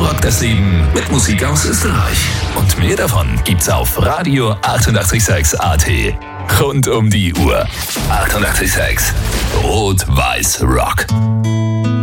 Rock das Leben mit Musik aus Österreich. Und mehr davon gibt's auf Radio 886 AT. Rund um die Uhr. 886 Rot-Weiß Rock.